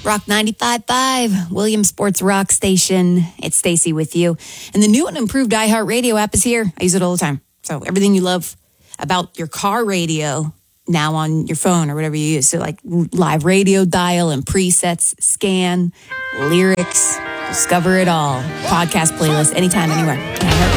Rock 95.5, Williams Sports Rock Station. It's Stacy with you. And the new and improved iHeartRadio app is here. I use it all the time. So everything you love about your car radio now on your phone or whatever you use. So like live radio dial and presets, scan, lyrics, discover it all. Podcast playlist, anytime, anywhere. iHeartRadio.